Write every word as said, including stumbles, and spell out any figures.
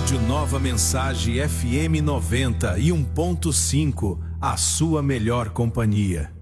Rádio Nova Mensagem F M noventa e um ponto cinco, a sua melhor companhia.